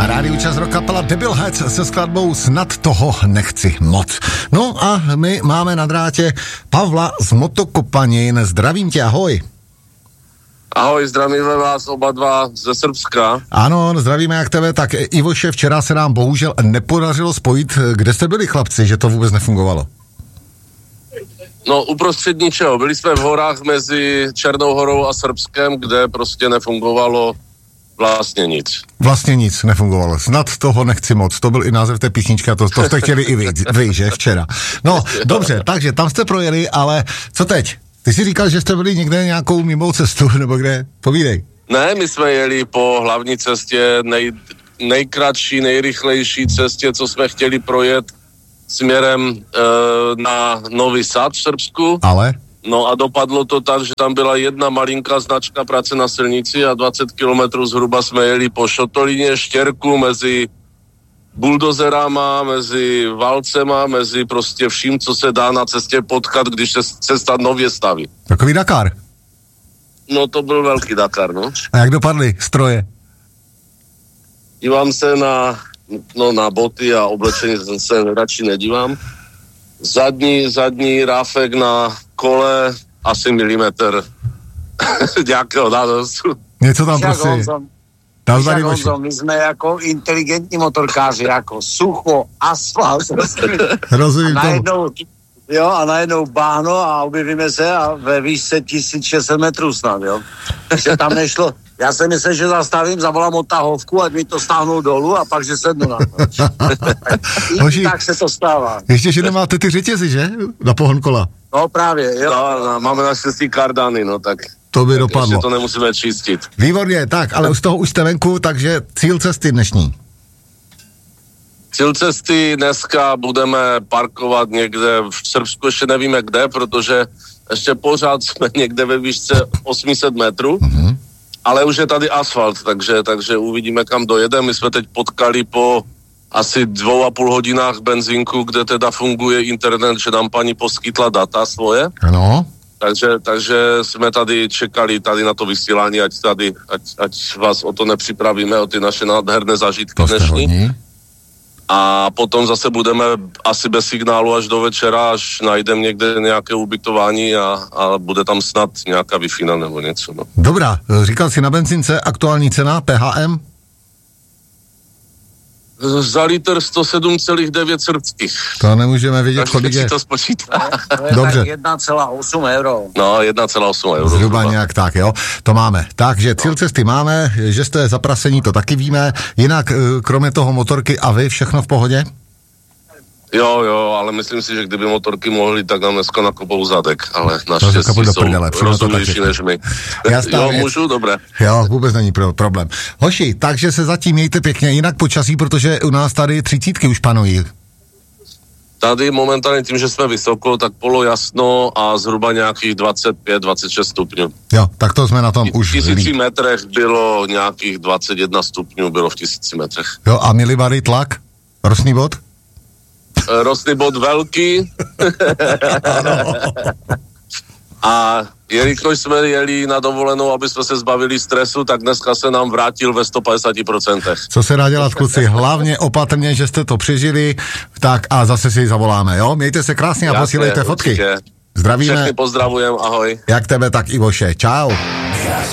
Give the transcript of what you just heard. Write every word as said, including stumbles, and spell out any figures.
A Rádiu Čas Rock kapela Debilheads se skladbou Snad toho nechci moc. No a my máme na drátě Pavla z Motokopanin. Zdravím tě, ahoj. Ahoj, zdravíme vás oba dva ze Srbska. Ano, zdravíme jak tebe, tak Ivoše, včera se nám bohužel nepodařilo spojit. Kde jste byli, chlapci, že to vůbec nefungovalo? No, uprostřed ničeho. Byli jsme v horách mezi Černou horou a Srbskem, kde prostě nefungovalo vlastně nic. Vlastně nic nefungovalo. Snad toho nechci moc. To byl i název té písničky a to, to jste chtěli i vy, vy, že, včera. No, dobře, takže tam jste projeli, ale co teď? Ty jsi říkal, že jste byli někde nějakou mimo cestu, nebo kde? Povídej. Ne, my jsme jeli po hlavní cestě, nej, nejkratší, nejrychlejší cestě, co jsme chtěli projet směrem e, na Nový Sad v Srbsku. Ale? No a dopadlo to tak, že tam byla jedna malinká značka práce na silnici a dvacet kilometrů zhruba jsme jeli po šotolíně, štěrku mezi buldozerama, mezi valcema, mezi prostě vším, co se dá na cestě potkat, když se cesta nově staví. Takový Dakar. No to byl velký Dakar, no. A jak dopadly stroje? Dívám se na, no, na boty a oblečení se radši nedívám. Zadní, zadní ráfek na kole, asi milimetr nějakého nánosu. Něco tam prostě. Honzo, my jsme jako inteligentní motorkáři, jako sucho, asfalt. Rozumím tomu. Jo, a najednou báno a objevíme se a ve výšce tisíc šest set metrů snad, jo. Takže tam nešlo. Já jsem myslel, že zastavím, zavolám odtahovku, ať mi to stáhnou dolů a pak, že sednu na to. I tak se to stává. Ještě, že nemáte ty řetězy, že? Na pohon kola. No právě, jo. No, no, máme naštěstí kardany, no tak. To by dopadlo. Ještě to nemusíme čistit. Výborně, tak, ale z toho už jste venku, takže cíl cesty dnešní. Cíl cesty dneska budeme parkovat někde v Srbsku, ještě nevíme kde, protože ještě pořád jsme někde ve výšce osm set metrů, mm-hmm. ale už je tady asfalt, takže, takže uvidíme, kam dojedeme. My jsme teď potkali po asi dvou a půl hodinách benzínku, kde teda funguje internet, že nám paní poskytla data svoje. Ano. Takže, takže jsme tady čekali tady na to vysílání, ať tady, ať, ať vás o to nepřipravíme, o ty naše nádherné zážitky dnešní. A potom zase budeme asi bez signálu až do večera, až najdeme někde nějaké ubytování a, a bude tam snad nějaká Wi-Fi nebo něco. No. Dobrá, říkal jsi na benzince, aktuální cena, P H M? Za litr sto sedm celá devět srbských. To nemůžeme vědět, kolik je. Si to spočítá. To je dobře. tak jedna celá osm euro. No, jedna celá osm euro. Zhruba, zhruba nějak tak, jo. To máme. Takže cíl cesty máme, že jste zapracení, to taky víme. Jinak, kromě toho motorky a vy, všechno v pohodě? Jo, jo, ale myslím si, že kdyby motorky mohly, tak nám dneska nakopou zadek, ale naštěstí jsou prdele, rozumnější než my. Jo, můžu? Dobré. Jo, vůbec není problém. Hoši, takže se zatím mějte pěkně, jinak počasí, protože u nás tady třicítky už panují. Tady momentálně tím, že jsme vysoko, tak polojasno a zhruba nějakých dvacet pět dvacet šest stupňů. Jo, tak to jsme na tom v už. V tisíci metrech bylo nějakých dvacet jedna stupňů, bylo v tisíci metrech. Jo, a milibary tlak? Rostný bod? Rostný bod velký. A jelikož jsme jeli na dovolenou, aby jsme se zbavili stresu, tak dneska se nám vrátil ve sto padesát procent. Co se dá dělat, kluci? Hlavně opatrně, že jste to přežili, tak a zase si zavoláme, jo? Mějte se krásně a posílejte fotky. Určitě. Zdravíme. Všechny pozdravujem, ahoj. Jak tebe, tak Ivoše. Čau.